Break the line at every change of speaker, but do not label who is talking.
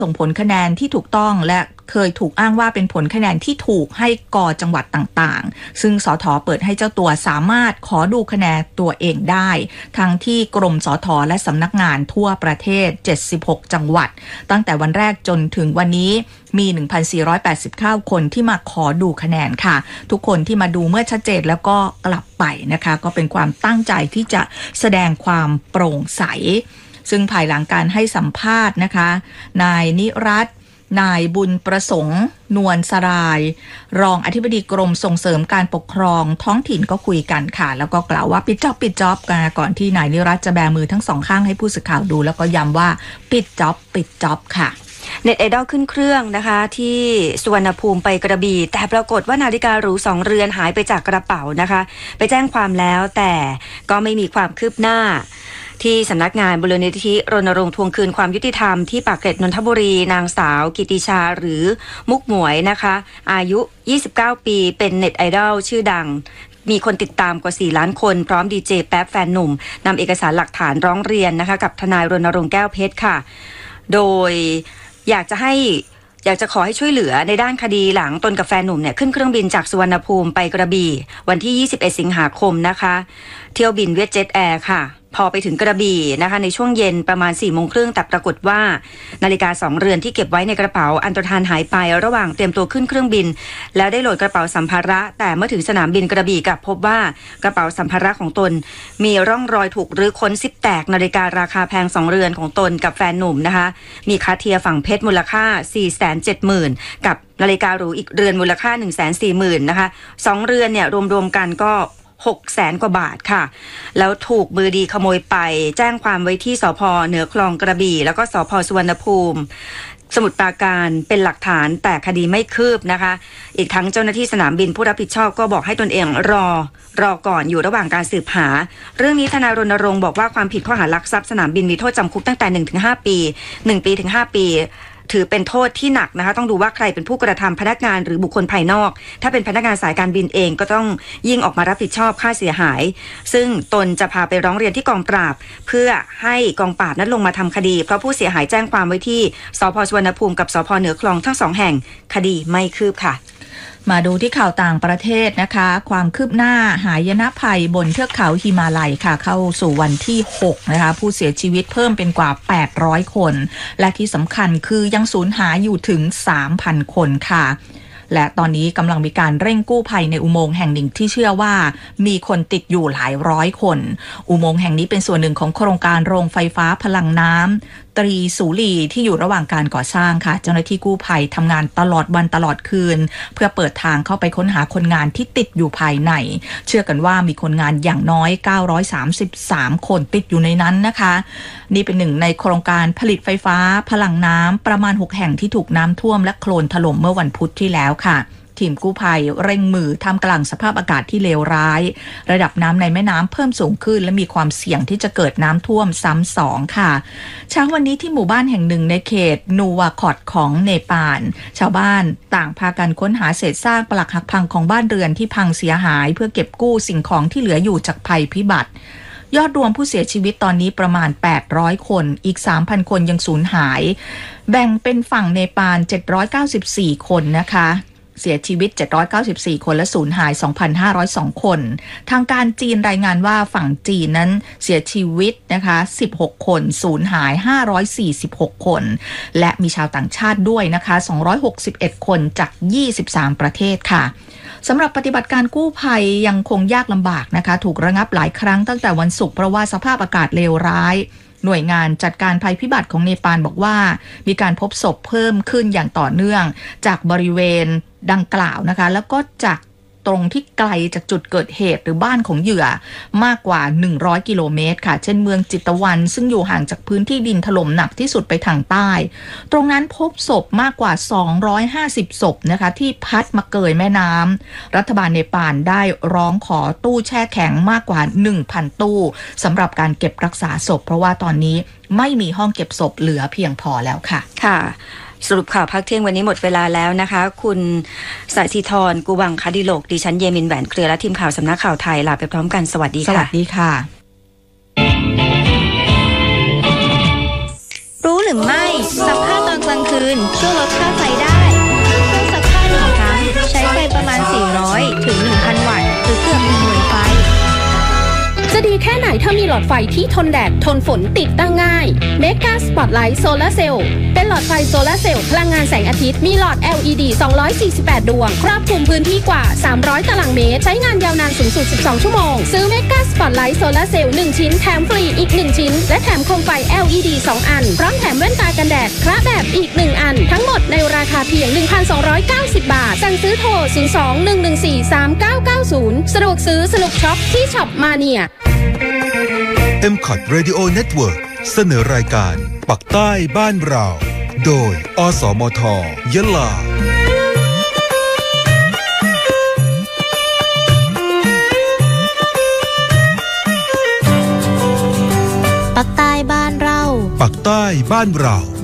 ส่งผลคะแนนที่ถูกต้องและเคยถูกอ้างว่าเป็นผลคะแนนที่ถูกให้กจังหวัดต่างๆซึ่งสท.เปิดให้เจ้าตัวสามารถขอดูคะแนนตัวเองได้ทั้งที่กรมสท.และสำนักงานทั่วประเทศ76จังหวัดตั้งแต่วันแรกจนถึงวันนี้มี 1,489 คนที่มาขอดูคะแนนค่ะทุกคนที่มาดูเมื่อชัดเจนแล้วก็กลับไปนะคะก็เป็นความตั้งใจที่จะแสดงความโปร่งใสซึ่งภายหลังการให้สัมภาษณ์นะคะนายนิรัตน์นายบุญประสงค์นวลสรายรองอธิบดีกรมส่งเสริมการปกครองท้องถิ่นก็คุยกันค่ะแล้วก็กล่าวว่าปิดจ็อบกันก่อนที่นายนิรัตน์จะแบมือทั้งสองข้างให้ผู้สื่อข่าวดูแล้วก็ย้ำว่าปิดจ็อบค่ะ
เน็ตไอดอลขึ้นเครื่องนะคะที่สุวรรณภูมิไปกระบี่แต่ปรากฏว่านาฬิกาหรู2 เรือนหายไปจากกระเป๋านะคะไปแจ้งความแล้วแต่ก็ไม่มีความคืบหน้าที่สำนักงานมูลนิธิรณรงค์ทวงคืนความยุติธรรมที่ปากเกร็ดนนทบุรีนางสาวกิติชาหรือมุกหมวยนะคะอายุ29ปีเป็นเน็ตไอดอลชื่อดังมีคนติดตามกว่า4 ล้านคนพร้อมดีเจแป๊บแฟนหนุ่มนำเอกสารหลักฐานร้องเรียนนะคะกับทนายรณรงค์แก้วเพชรค่ะโดยอยากจะขอให้ช่วยเหลือในด้านคดีหลังตนกับแฟนหนุ่มเนี่ยขึ้นเครื่องบินจากสุวรรณภูมิไปกระบี่วันที่21สิงหาคมนะคะเที่ยวบินเวียดเจ็ตแอร์ค่ะพอไปถึงกระบี่นะคะในช่วงเย็นประมาณ4 โมงครึ่งแต่ปรากฏว่านาฬิกา2 เรือนที่เก็บไว้ในกระเป๋าอันตรธานหายไประหว่างเตรียมตัวขึ้นเครื่องบินแล้วได้โหลดกระเป๋าสัมภาระแต่เมื่อถึงสนามบินกระบี่กลับพบว่ากระเป๋าสัมภาระของตนมีร่องรอยถูกรื้อค้นซิปแตกนาฬิการาคาแพง2 เรือนของตนกับแฟนหนุ่มนะคะมีคาเทียฝั่งเพชรมูลค่า 470,000 กับนาฬิกาหรูอีกเรือนมูลค่า 140,000 นะคะ2 เรือนเนี่ยรวมๆกันก็600,000 กว่าบาทค่ะแล้วถูกมือดีขโมยไปแจ้งความไว้ที่สภ.เหนือคลองกระบี่แล้วก็สภ.สุวรรณภูมิสมุทรปราการเป็นหลักฐานแต่คดีไม่คืบนะคะอีกทั้งเจ้าหน้าที่สนามบินผู้รับผิดชอบก็บอกให้ตนเองรอก่อนอยู่ระหว่างการสืบหาเรื่องนี้ทนายรณรงค์บอกว่าความผิดข้อหาลักทรัพย์สนามบินมีโทษจำคุกตั้งแต่ 1-5 ปี1 ปีถึง 5 ปีถือเป็นโทษที่หนักนะคะต้องดูว่าใครเป็นผู้กระทำพนักงานหรือบุคคลภายนอกถ้าเป็นพนักงานสายการบินเองก็ต้องยิ่งออกมารับผิดชอบค่าเสียหายซึ่งตนจะพาไปร้องเรียนที่กองปราบเพื่อให้กองปราบนั้นลงมาทำคดีเพราะผู้เสียหายแจ้งความไว้ที่สภ.สุวรรณภูมิกับสภ.เหนือคลองทั้ง2 แห่งคดีไม่คืบค่ะ
มาดูที่ข่าวต่างประเทศนะคะความคืบหน้าหายนะภัยบนเทือกเขาหิมาลัยค่ะเข้าสู่วันที่6นะคะผู้เสียชีวิตเพิ่มเป็นกว่า800 คนและที่สำคัญคือยังสูญหายอยู่ถึง 3,000 คนค่ะและตอนนี้กำลังมีการเร่งกู้ภัยในอุโมงค์แห่งหนึ่งที่เชื่อว่ามีคนติดอยู่หลายร้อยคนอุโมงค์แห่งนี้เป็นส่วนหนึ่งของโครงการโรงไฟฟ้าพลังน้ำตรีสูรีที่อยู่ระหว่างการก่อสร้างค่ะเจ้าหน้าที่กู้ภัยทำงานตลอดวันตลอดคืนเพื่อเปิดทางเข้าไปค้นหาคนงานที่ติดอยู่ภายในเชื่อกันว่ามีคนงานอย่างน้อย933 คนติดอยู่ในนั้นนะคะนี่เป็นหนึ่งในโครงการผลิตไฟฟ้าพลังน้ำประมาณ6 แห่งที่ถูกน้ำท่วมและโคลนถล่มเมื่อวันพุธที่แล้วค่ะทีมกู้ภัยเร่งมือท่ามกลางสภาพอากาศที่เลวร้ายระดับน้ำในแม่น้ำเพิ่มสูงขึ้นและมีความเสี่ยงที่จะเกิดน้ำท่วมซ้ำ2ค่ะเช้าวันนี้ที่หมู่บ้านแห่งหนึ่งในเขตนูวาคอตของเนปาลชาวบ้านต่างพากันค้นหาเศษซากปรักหักพังของบ้านเรือนที่พังเสียหายเพื่อเก็บกู้สิ่งของที่เหลืออยู่จากภัยพิบัติยอดรวมผู้เสียชีวิตตอนนี้ประมาณ800 คนอีก 3,000 คนยังสูญหายแบ่งเป็นฝั่งเนปาล794 คนนะคะเสียชีวิต794 คนและสูญหาย 2,502 คนทางการจีนรายงานว่าฝั่งจีนนั้นเสียชีวิตนะคะ16 คนสูญหาย546 คนและมีชาวต่างชาติด้วยนะคะ261 คนจาก23 ประเทศค่ะสำหรับปฏิบัติการกู้ภัยยังคงยากลำบากนะคะถูกระงับหลายครั้งตั้งแต่วันศุกร์เพราะว่าสภาพอากาศเลวร้ายหน่วยงานจัดการภัยพิบัติของเนปาลบอกว่ามีการพบศพเพิ่มขึ้นอย่างต่อเนื่องจากบริเวณดังกล่าวนะคะแล้วก็จากตรงที่ไกลจากจุดเกิดเหตุหรือบ้านของเหยื่อมากกว่า100 กิโลเมตรค่ะเช่นเมืองจิตตวันซึ่งอยู่ห่างจากพื้นที่ดินถล่มหนักที่สุดไปทางใต้ตรงนั้นพบศพมากกว่า250 ศพนะคะที่พัดมาเกยแม่น้ำรัฐบาลเนปาลได้ร้องขอตู้แช่แข็งมากกว่า 1,000 ตู้สำหรับการเก็บรักษาศพเพราะว่าตอนนี้ไม่มีห้องเก็บศพเหลือเพียงพอแล้วค่ะ
ค่ะสรุปข่าวภาคเที่ยงวันนี้หมดเวลาแล้วนะคะคุณสายธิธรกุวังคดิโลกดิฉันเยมินแหวนเครือและทีมข่าวสำนักข่าวไทยลาไปพร้อมกันสวัสดีค่ะ
สวัสดีค่ะ
รู้หรือไม่สัมภาษณ์ตอน
กลางคืนช่วยลดค่าไฟได้เครื่องซักผ้า1 ครั้งใช้ไฟประมาณ400 ถึง 1,000 วัตต์หรือเกือบ1 หน่วยไฟ
จะดีแค่ไหนถ้ามีหลอดไฟที่ทนแดดทนฝนติดตั้งง่าย Mega Spotlight Solar Cell เป็นหลอดไฟโซลาร์เซลล์พลังงานแสงอาทิตย์มีหลอด LED 248 ดวงครอบคลุมพื้นที่กว่า300 ตารางเมตรใช้งานยาวนานสูงสุด12 ชั่วโมงซื้อ Mega Spotlight Solar Cell 1 ชิ้นแถมฟรีอีก1 ชิ้นและแถมโคมไฟ LED 2 อันพร้อมแถมแว่นตากันแดดคละแบบอีก1 อันทั้งหมดในราคาเพียง 1,290 บาทสั่งซื้อโทร 02-114-3990 สะดวกซื้อสนุกช็อปที่ช็อปมาเนีย
MCOT Radio Network เสนอรายการปักใต้บ้านเราโดยอสมทยะลา
ปักใต้บ้านเรา
ปักใต้บ้านเรา